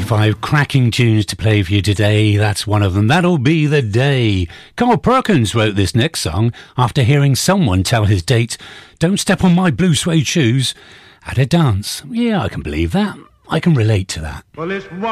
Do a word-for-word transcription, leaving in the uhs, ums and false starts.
twenty-five cracking tunes to play for you today. That's one of them. That'll Be the Day. Carl Perkins wrote this next song after hearing someone tell his date, "Don't step on my blue suede shoes," at a dance. Yeah, I can believe that. I can relate to that. Well, it's